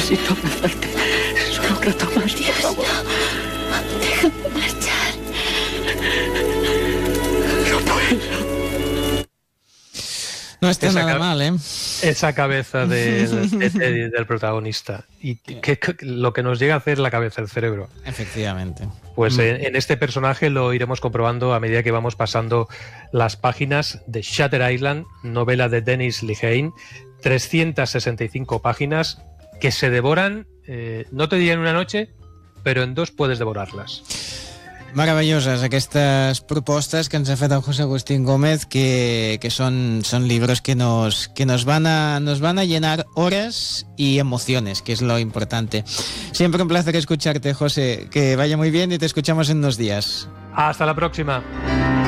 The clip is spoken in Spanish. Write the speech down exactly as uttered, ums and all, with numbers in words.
necesito abrazarte. Solo un rato más, por favor. No, déjame marchar. No puedo. No está esa nada mal, ¿eh? Esa cabeza de, de, de, del protagonista. Y que, que, lo que nos llega a hacer la cabeza, el cerebro. Efectivamente. Pues mm. en, en este personaje lo iremos comprobando a medida que vamos pasando las páginas de Shutter Island, novela de Dennis Lehane, trescientas sesenta y cinco páginas que se devoran, eh, no te diría en una noche, pero en dos puedes devorarlas. Meravelloses aquestes propostes que ens ha fet el José Agustín Gómez, que, que son, son libros que nos, que nos van a, nos van a llenar horas y emociones, que es lo importante. Siempre un placer escucharte, José, que vaya muy bien y te escuchamos en unos días. Hasta la próxima.